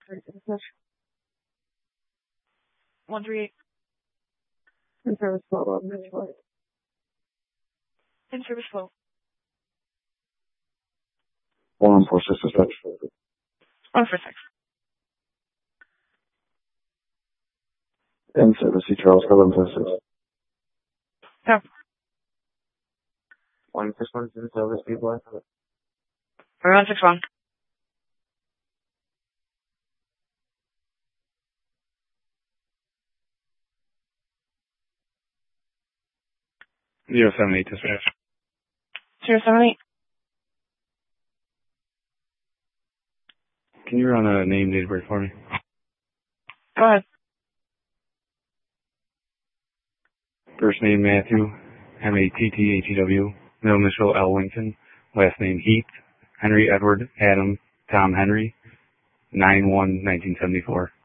138. In service flow, Bridgeport. In service flow. 146 dispatch. 146. In service, C. Charles, 1156. Yeah. 161 in service, people. 161. Zero 78 dispatch. 078. Can you run a name date of birth for me? Go ahead. First name Matthew, Matthew. Middle initial L. Lincoln. Last name Heath, Henry Edward Adam Tom Henry. 9/1/1974.